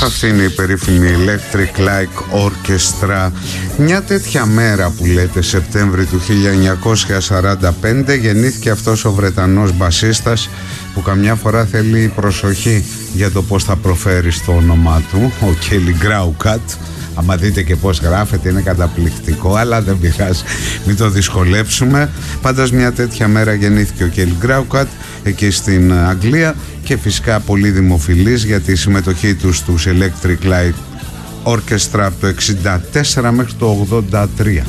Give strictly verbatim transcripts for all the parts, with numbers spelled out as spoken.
Αυτή είναι η περίφημη Electric Light Orchestra. Μια τέτοια μέρα που λέτε Σεπτέμβρη του χίλια εννιακόσια σαράντα πέντε γεννήθηκε αυτός ο Βρετανός μπασίστας που καμιά φορά θέλει προσοχή για το πώς θα προφέρει το όνομά του, ο Kelly Grawcat. Άμα δείτε και πώς γράφεται είναι καταπληκτικό, αλλά δεν πειράζει, μην το δυσκολέψουμε. Πάντως μια τέτοια μέρα γεννήθηκε ο Kelly Grawcat εκεί στην Αγγλία και φυσικά πολύ δημοφιλής για τη συμμετοχή του στους Electric Light Orchestra από το εξήντα τέσσερα μέχρι το ογδόντα τρία.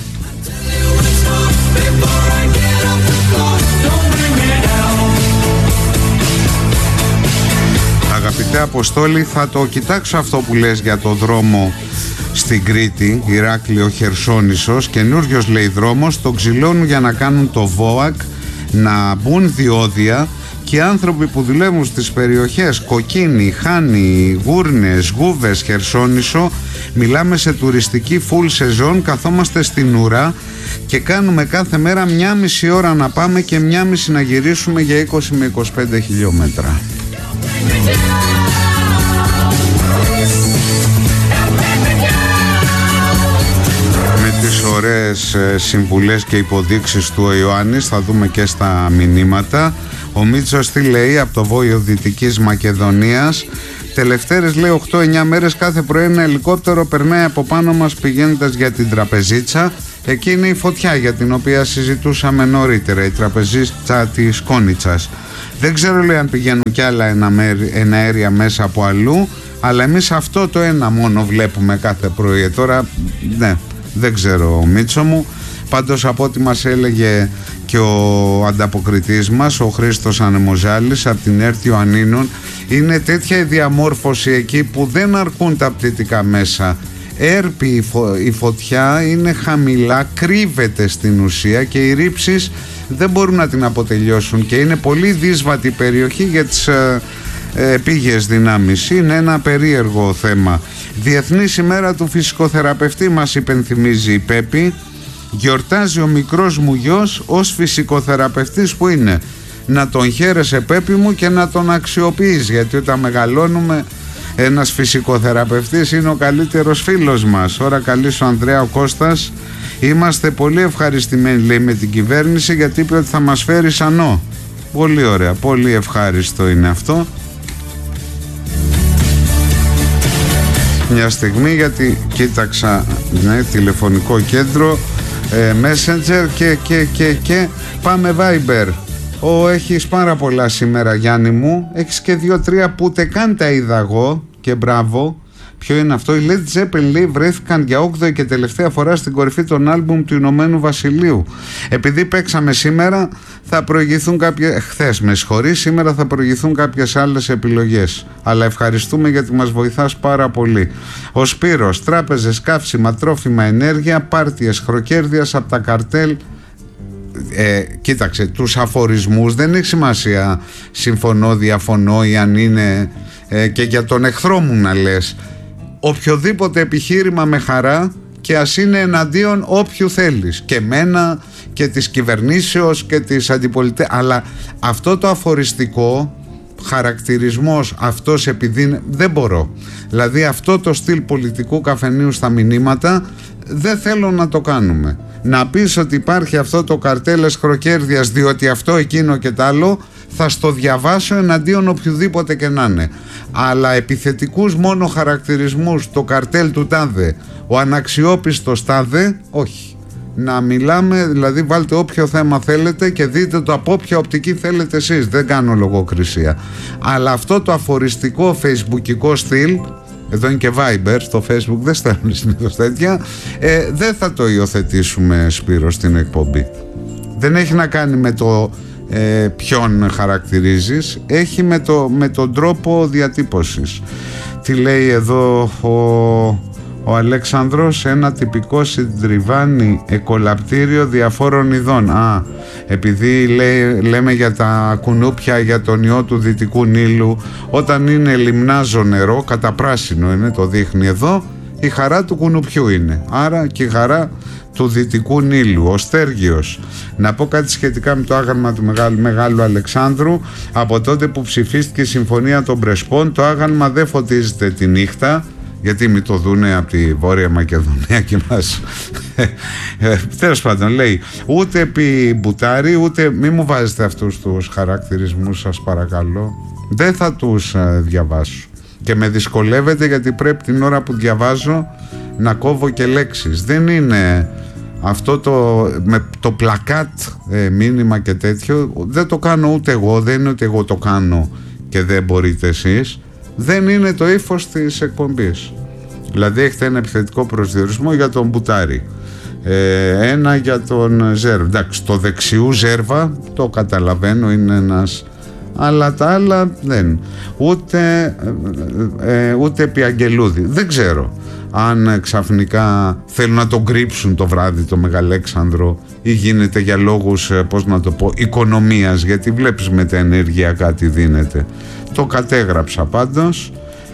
Αγαπητέ Αποστόλη, θα το κοιτάξω αυτό που λες για το δρόμο στην Κρήτη, Ηράκλειο Χερσόνησος. Καινούριος λέει δρόμος, το ξυλώνουν για να κάνουν το ΒΟΑΚ, να μπουν διόδια και οι άνθρωποι που δουλεύουν στις περιοχές Κοκκίνη, Χάνη, Γούρνες, Γούβες, Χερσόνησο, μιλάμε σε τουριστική full σεζόν, καθόμαστε στην ουρά και κάνουμε κάθε μέρα μια μισή ώρα να πάμε και μια μισή να γυρίσουμε για είκοσι με είκοσι πέντε χιλιόμετρα. Με τις ωραίες συμβουλές και υποδείξεις του ο Ιωάννης θα δούμε και στα μηνύματα. Ο Μίτσος τι λέει από το Βόλιο Δυτικής Μακεδονίας? Τελευταίες λέει οκτώ εννιά μέρες κάθε πρωί ένα ελικόπτερο περνάει από πάνω μας πηγαίνοντας για την τραπεζίτσα. Εκεί είναι η φωτιά για την οποία συζητούσαμε νωρίτερα, η τραπεζίτσα της Κόνιτσας. Δεν ξέρω λέει αν πηγαίνουν κι άλλα εναέρια μέσα από αλλού, αλλά εμείς αυτό το ένα μόνο βλέπουμε κάθε πρωί. Τώρα ναι, δεν ξέρω ο Μίτσο μου. Πάντως από ό,τι μας έλεγε και ο ανταποκριτής μας, ο Χρήστος Ανεμοζάλης από την ΕΡΤ Ιωαννίνων, είναι τέτοια η διαμόρφωση εκεί που δεν αρκούν τα πτυτικά μέσα. Έρπει η, φω, η φωτιά, είναι χαμηλά, κρύβεται στην ουσία και οι ρήψεις δεν μπορούν να την αποτελειώσουν και είναι πολύ δύσβατη περιοχή για τις ε, ε, πήγες δυνάμεις. Είναι ένα περίεργο θέμα. Διεθνής ημέρα του φυσικοθεραπευτή μας υπενθυμίζει η Πέπη. Γιορτάζει ο μικρός μου γιος ως φυσικοθεραπευτής που είναι. Να τον χαίρεσαι Πέπη μου και να τον αξιοποιείς, γιατί όταν μεγαλώνουμε ένας φυσικοθεραπευτής είναι ο καλύτερος φίλος μας. Ώρα καλή σου Ανδρέα ο Κώστας. Είμαστε πολύ ευχαριστημένοι λέει με την κυβέρνηση γιατί είπε ότι θα μας φέρει σανό. Πολύ ωραία, πολύ ευχάριστο είναι αυτό. Μια στιγμή γιατί κοίταξα ναι, τηλεφωνικό κέντρο, ε, Messenger και, και, και, και πάμε Viber. Ω, έχεις πάρα πολλά σήμερα Γιάννη μου, έχεις και δύο-τρία που ούτε καν τα είδα εγώ και μπράβο. Ποιο είναι αυτό? Οι Led Zeppelin λέει βρέθηκαν για όγδοη και τελευταία φορά στην κορυφή των άλμπουμ του Ηνωμένου Βασιλείου. Επειδή παίξαμε σήμερα θα προηγηθούν κάποιες, χθες με συγχωρείς, σήμερα θα προηγηθούν κάποιες άλλες επιλογές. Αλλά ευχαριστούμε γιατί μας βοηθάς πάρα πολύ. Ο Σπύρος, τράπεζες, καύσιμα, τρόφιμα, ενέργεια, πάρτιες, χροκέρδειας από τα καρτέλ. Ε, κοίταξε, τους αφορισμούς δεν έχει σημασία συμφωνώ, διαφωνώ ή αν είναι ε, και για τον εχθρό μου να λες. Οποιοδήποτε επιχείρημα με χαρά και ας είναι εναντίον όποιου θέλεις και μένα και της κυβερνήσεως και της αντιπολιτείας, αλλά αυτό το αφοριστικό χαρακτηρισμός αυτός επειδή δεν μπορώ, δηλαδή αυτό το στυλ πολιτικού καφενείου στα μηνύματα δεν θέλω να το κάνουμε. Να πεις ότι υπάρχει αυτό το καρτέλες χροκέρδειας διότι αυτό εκείνο και τ' άλλο θα στο διαβάσω εναντίον οποιοδήποτε και να είναι, αλλά επιθετικούς μόνο χαρακτηρισμούς, το καρτέλ του τάδε, ο αναξιόπιστος τάδε, όχι. Να μιλάμε, δηλαδή βάλτε όποιο θέμα θέλετε και δείτε το από όποια οπτική θέλετε εσείς, δεν κάνω λογοκρισία, αλλά αυτό το αφοριστικό facebookικό στυλ, εδώ είναι και Viber, στο Facebook δεν στέλνουν συνήθως τέτοια, ε, δεν θα το υιοθετήσουμε Σπύρο στην εκπομπή. Δεν έχει να κάνει με το ε, ποιον χαρακτηρίζεις, έχει με, το, με τον τρόπο διατύπωσης. Τι λέει εδώ ο... Ο Αλέξανδρος, ένα τυπικό συντριβάνι εκολαπτήριο διαφόρων ειδών. Α, επειδή λέει, λέμε για τα κουνούπια, για τον ιό του Δυτικού Νείλου, όταν είναι λιμνάζο νερό, κατά πράσινο είναι, το δείχνει εδώ, Η χαρά του κουνουπιού είναι. Άρα και η χαρά του Δυτικού Νείλου. Ο Στέργιος. Να πω κάτι σχετικά με το άγαλμα του Μεγάλου, Μεγάλου Αλεξάνδρου. Από τότε που ψηφίστηκε η Συμφωνία των Πρεσπών, το άγαλμα δεν φωτίζεται τη νύχτα, γιατί μη το δούνε από τη Βόρεια Μακεδονία και μας. Τέλος πάντων, λέει, ούτε επί μπουτάρι, ούτε μη μου βάζετε αυτούς τους χαρακτηρισμούς, σας παρακαλώ. Δεν θα τους ε, διαβάσω. Και με δυσκολεύεται, γιατί πρέπει την ώρα που διαβάζω να κόβω και λέξεις. Δεν είναι αυτό το, με το πλακάτ ε, μήνυμα και τέτοιο, δεν το κάνω ούτε εγώ, δεν είναι ότι εγώ το κάνω και δεν μπορείτε εσείς. Δεν είναι το ύφος της εκπομπής. Δηλαδή έχετε ένα επιθετικό προσδιορισμό για τον Μπουτάρη, ε, ένα για τον Ζέρβα. Εντάξει, το δεξιού Ζέρβα το καταλαβαίνω, είναι ένας, αλλά τα άλλα δεν. Ούτε, ε, ε, ούτε επί Αγγελούδη. Δεν ξέρω αν ξαφνικά θέλουν να τον κρύψουν το βράδυ το Μεγαλέξανδρο ή γίνεται για λόγους, πώς να το πω, οικονομίας, γιατί βλέπεις με τα ενεργειακά τι δίνεται. Το κατέγραψα πάντως.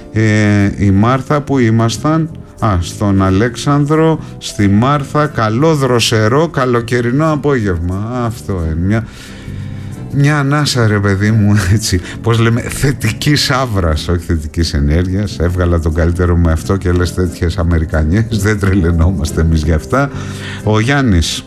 ε, η Μάρθα που ήμασταν, α, στον Αλέξανδρο, στη Μάρθα, καλό δροσερό καλοκαιρινό απόγευμα. Αυτό είναι μια, μια ανάσα, ρε παιδί μου, έτσι, πώς λέμε, θετικής άβρας, όχι θετικής ενέργειας. Έβγαλα τον καλύτερο με αυτό και λες τέτοιες Αμερικανιές, δεν τρελαινόμαστε εμείς γι' αυτά. Ο Γιάννης,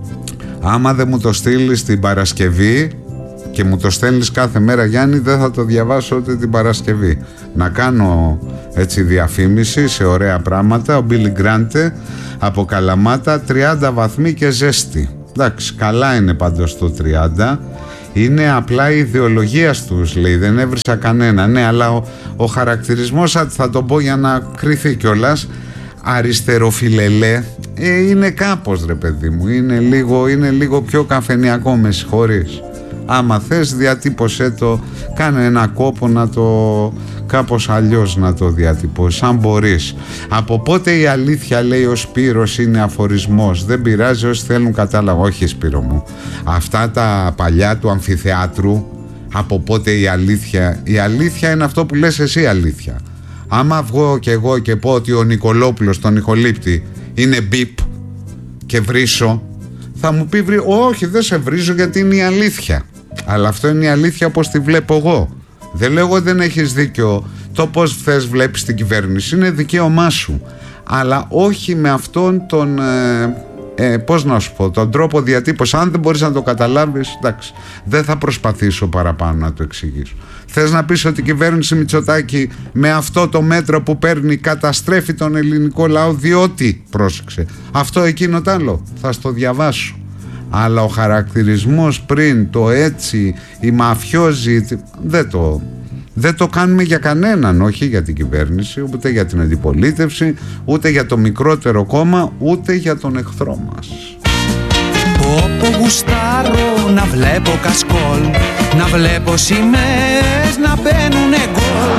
άμα δεν μου το στείλεις την Παρασκευή και μου το στέλνεις κάθε μέρα, Γιάννη, δεν θα το διαβάσω ούτε την Παρασκευή. Να κάνω έτσι διαφήμιση σε ωραία πράγματα. Ο Μπίλι Γκράντε από Καλαμάτα, τριάντα βαθμοί και ζέστη. Εντάξει, καλά είναι πάντως το τριάντα. Είναι απλά η ιδεολογία τους, λέει, δεν έβρισα κανένα. Ναι, αλλά ο, ο χαρακτηρισμός, θα τον πω για να κρυθεί κιόλας, αριστεροφιλελέ, ε, είναι κάπως, ρε παιδί μου, είναι λίγο, είναι λίγο πιο καφενιακό, με συγχωρείς. Άμα θες διατύπωσέ το, κάνε ένα κόπο να το κάπως αλλιώς να το διατυπώσεις, αν μπορείς. Από πότε η αλήθεια, λέει ο Σπύρος, είναι αφορισμός? Δεν πειράζει, όσοι θέλουν κατάλαβα. Όχι, Σπύρο μου, αυτά τα παλιά του αμφιθεάτρου, από πότε η αλήθεια, η αλήθεια είναι αυτό που λες εσύ αλήθεια. Άμα βγω και εγώ και πω ότι ο Νικολόπουλος τον ηχολήπτη είναι μπιπ και βρίσω, θα μου πει βρι... όχι, δεν σε βρίζω, γιατί είναι η αλήθεια. Αλλά αυτό είναι η αλήθεια όπως τη βλέπω εγώ. Δεν λέω δεν έχεις δίκιο. Το πώς θες βλέπεις την κυβέρνηση είναι δικαίωμά σου. Αλλά όχι με αυτόν τον ε, ε, πώς να σου πω, τον τρόπο διατύπωση. Αν δεν μπορείς να το καταλάβεις, εντάξει, δεν θα προσπαθήσω παραπάνω να το εξηγήσω. Θες να πεις ότι η κυβέρνηση Μητσοτάκη με αυτό το μέτρο που παίρνει καταστρέφει τον ελληνικό λαό, διότι, πρόσεξε, αυτό εκείνο τ' άλλο, θα στο διαβάσω. Αλλά ο χαρακτηρισμός πριν, το έτσι, η μαφιόζη, δεν το, δεν το κάνουμε για κανέναν, όχι για την κυβέρνηση, ούτε για την αντιπολίτευση, ούτε για το μικρότερο κόμμα, ούτε για τον εχθρό μας. Όπου γουστάρω να βλέπω κασκόλ, να βλέπω σημαίες να μπαίνουνε γκολ.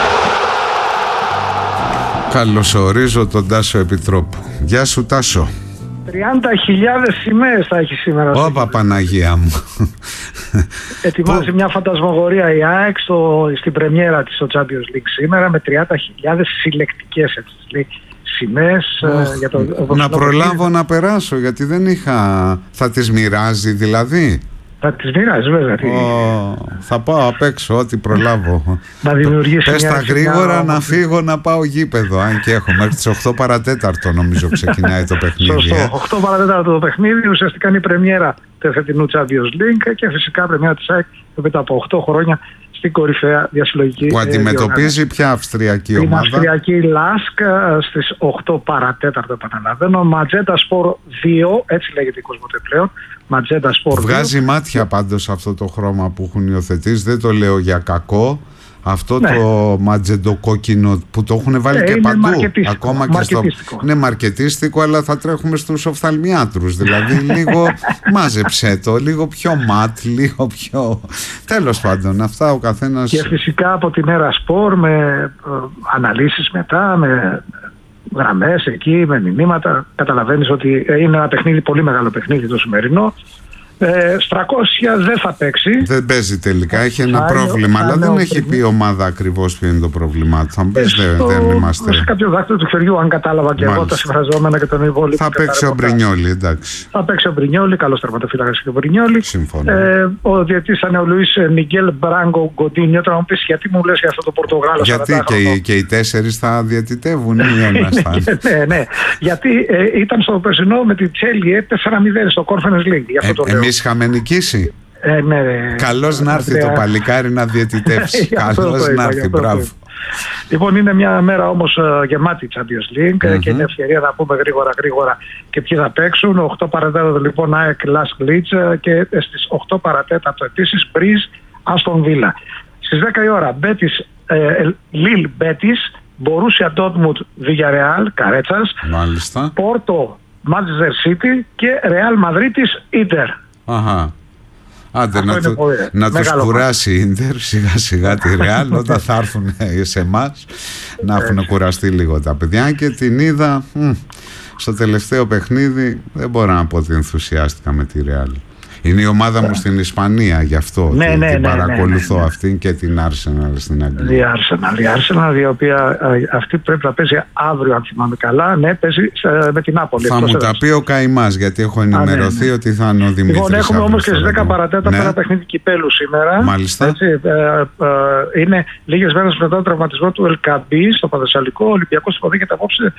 Καλωσορίζω τον Τάσο Επιτρόπου. Γεια σου, Τάσο. τριάντα χιλιάδες σημαίες θα έχει σήμερα. Ωπα, Παναγία μου. Ετοιμάζει μια φαντασμογορία η ΑΕΚ στο, στην πρεμιέρα της στο Champions League σήμερα, με τριάντα χιλιάδες συλλεκτικές σημαίες. Oh, για το, να προλάβω παιχνίδι. Να περάσω, γιατί δεν είχα. Θα τις μοιράζει δηλαδή? Θα τις μοιράζει βέβαια. Oh, θα πάω απ' έξω ό,τι προλάβω. Να δημιουργήσει. Πες τα γρήγορα να φύγω να πάω γήπεδο. Αν και έχω μέχρι τις οκτώ παρατέταρτο νομίζω ξεκινάει το παιχνίδι. Σωστό, ε. οκτώ παρατέταρτο το παιχνίδι. Ουσιαστικά είναι η πρεμιέρα του φετινού Champions League και φυσικά πρεμιέρα της ΑΕΚ μετά από οκτώ χρόνια στην κορυφαία διασυλλογική. Που αντιμετωπίζει ποια αυστριακή την ομάδα? Την αυστριακή Λάσκ στις οκτώ παρατέταρτο, επαναλαμβάνω. Ματζέντα Σπορ δύο, έτσι λέγεται η Κοσμοτέ πλέον. Ματζέντα Σπορ. Βγάζει μάτια πάντως αυτό το χρώμα που έχουν υιοθετήσει, δεν το λέω για κακό. Αυτό ναι. Το ματζεντοκόκκινο που το έχουν βάλει ε, και παντού. Ακόμα και στο. Ναι, μαρκετίστικο, αλλά θα τρέχουμε στους οφθαλμιάτρους. Δηλαδή, λίγο μάζεψε το, λίγο πιο ματ, λίγο πιο. Τέλος πάντων, αυτά ο καθένας. Και φυσικά από την Έρα Σπορ με ε, αναλύσεις μετά, με γραμμές εκεί, με μηνύματα. Καταλαβαίνεις ότι είναι ένα παιχνίδι, πολύ μεγάλο παιχνίδι το σημερινό. Ε, στα τριακόσια δεν θα παίξει. Δεν παίζει τελικά, έχει ένα θα πρόβλημα, αλλά δεν έχει πει η ομάδα ακριβώς ποιο είναι το πρόβλημά του. Θα μου πεις, δεν, δεν είμαστε. Σε κάποιο δάκτυλο του χεριού, αν κατάλαβα και εγώ τα συμφραζόμενα και τον υπόλοιπο. Θα παίξει ο Μπρινιόλι, εντάξει. Θα παίξει ο Μπρινιόλι, καλός τερματοφύλακας και ο Μπρινιόλι. Συμφωνώ. Ε, ο διαιτητής θα είναι ο Λουίς Μιγγέλ Μπράγκο Γκοντίνιο. Τώρα μου πεις, γιατί μου λες για αυτό το Πορτογάλο. Γιατί και οι, και οι τέσσερις θα διαιτητεύουν ή ένας θα είναι. Ναι, ναι. Γιατί ε, ήταν στο περσινό με τη Τσέλιε τέσσερα μηδέν στο Conference League. Ε, εμείς είχαμε νικήσει. Ε, ναι, ναι. Καλώς να έρθει το παλικάρι να διαιτητεύσει. Καλώς να έρθει, μπράβο. Λοιπόν, είναι μια μέρα όμως uh, γεμάτη Champions League mm-hmm. και είναι ευκαιρία να πούμε γρήγορα γρήγορα και ποιοι θα παίξουν. οκτώ παρατέταρτο λοιπόν ΑΕΚ Lask Leeds και στις οκτώ παρατέταρτο επίσης Breeze Aston Villa. Στις δέκα η ώρα Betis, ε, Lille Betis, Borussia Dortmund Villarreal Καρέτσας, μάλιστα. Porto Manchester City και Real Madrid Inter. Αχα. Άντε να, του, να τους κουράσει η Ίντερ σιγά σιγά τη Ρεάλ όταν θα έρθουν σε εμάς να έχουν κουραστεί λίγο τα παιδιά. Και την είδα μ, στο τελευταίο παιχνίδι, δεν μπορώ να πω ότι ενθουσιάστηκα με τη Ρεάλ. Είναι η ομάδα μου στην Ισπανία, γι' αυτό ναι, την, ναι, την ναι, παρακολουθώ ναι, ναι. αυτήν και την Arsenal στην Αγγλία. Η Arsenal, η Arsenal η οποία αυτή πρέπει να παίζει αύριο αν θυμάμαι καλά, ναι, παίζει με την Νάπολη. Θα μου τα πει ο Καϊμάς, γιατί έχω ενημερωθεί Α, ναι, ναι. ότι θα είναι ο Δημήτρης. Λοιπόν, έχουμε όμως και στις δέκα παρατέταρτο ναι. ένα παιχνίδι κυπέλου σήμερα. Μάλιστα. Έτσι, ε, ε, είναι λίγες μέρες μετά τον τραυματισμό του Ελκαμπή στο Παδεσσαλικό. Ο Ολυμπιακός υποδέχεται απόψε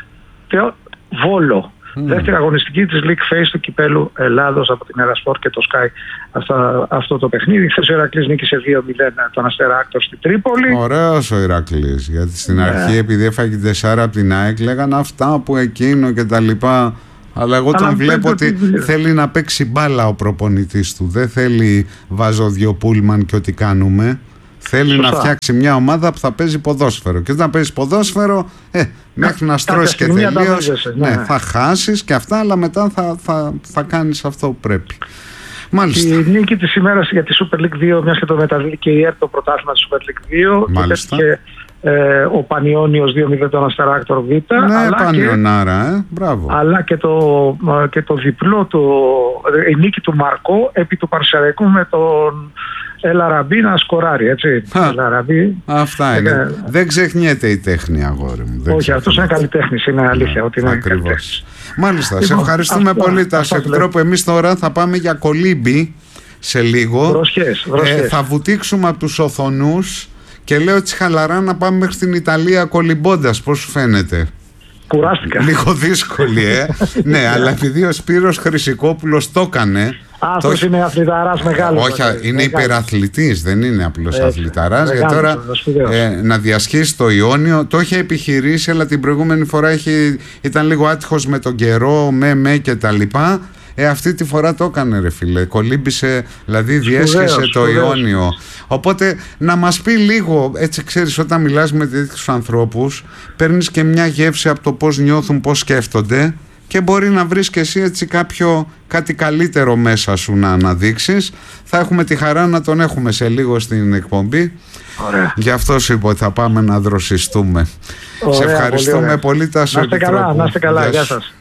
Βόλο. Mm. Δεύτερη αγωνιστική της League Phase του κυπέλου Ελλάδος από την Ερασπορ και το Sky αυτά, αυτό το παιχνίδι. Χθες ο Ηρακλής νίκησε δύο μηδέν τον Αστέρα Άκτορ στην Τρίπολη. Ωραίος ο Ηρακλής, γιατί στην yeah. αρχή επειδή έφαγε τεσσάρα από την ΑΕΚ λέγανε αυτά που εκείνο και τα λοιπά. Αλλά εγώ τον βλέπω ότι θέλει να παίξει μπάλα ο προπονητής του. Δεν θέλει βάζω δύο πούλμαν και ό,τι κάνουμε. Θέλει Σωστά. να φτιάξει μια ομάδα που θα παίζει ποδόσφαιρο. Και όταν παίζει ποδόσφαιρο, ε, μέχρι να στρώσει και τελείως, ναι. ναι, θα χάσεις και αυτά, αλλά μετά θα, θα, θα κάνεις αυτό που πρέπει. Μάλιστα. Η νίκη της ημέρας για τη Super League δύο, μιας και το μεταδίδει και η ΕΡΤ το πρωτάθλημα της Super League δύο. Μάλιστα. Και ε, ο Πανιώνιος δύο μηδέν τον Αστέρα Άκτορ Β. Ναι, Πανιωνάρα, ε, μπράβο. Αλλά και το, και το διπλό, το, η νίκη του Μαρκό επί του Παρσεραϊκού με τον Ελαραμπή να σκοράρει, έτσι. Ελαραμπή. Αυτά είναι. Ε, δεν ξεχνιέται η τέχνη, αγόρι μου. Δεν όχι, αυτός είναι καλλιτέχνης, είναι αλήθεια. Ότι είναι ακριβώς. Μάλιστα, λοιπόν, σε ευχαριστούμε αυτό, πολύ. Τα σε επιτρόπου. Εμείς τώρα θα πάμε για κολύμπι σε λίγο. Βροσιές, βροσιές. Ε, θα βουτήξουμε από τους οθονούς και λέω έτσι χαλαρά να πάμε μέχρι την Ιταλία κολυμπώντας. Πώς σου φαίνεται? Κουράστηκα. Λίγο δύσκολη, ε. ναι, αλλά επειδή ο Σπύρος Χρυσικόπουλος το έκανε. Αυτός το... είναι αθληταράς μεγάλος. Όχι, είναι μεγάλος. Υπεραθλητής, δεν είναι απλός Έτσι, αθληταράς. Για τώρα ε, να διασχίσει το Ιόνιο, το είχε επιχειρήσει, αλλά την προηγούμενη φορά είχε, ήταν λίγο άτυχος με τον καιρό, με με και τα λοιπά. Ε, αυτή τη φορά το έκανε ρε φίλε, κολύμπησε, δηλαδή διέσχεσε το Ιόνιο. Οπότε να μας πει λίγο, έτσι ξέρεις, όταν μιλάς με τέτοιους ανθρώπους παίρνεις και μια γεύση από το πώς νιώθουν, πώς σκέφτονται και μπορεί να βρεις και εσύ έτσι κάποιο, κάτι καλύτερο μέσα σου να αναδείξεις. Θα έχουμε τη χαρά να τον έχουμε σε λίγο στην εκπομπή. Ωραία. Γι' αυτό σου είπα ότι θα πάμε να δροσιστούμε. Ωραία, σε ευχαριστούμε πολύ, πολύ τα σου επιτρόπου. Να είστε καλά, να είστε καλά, γεια σας.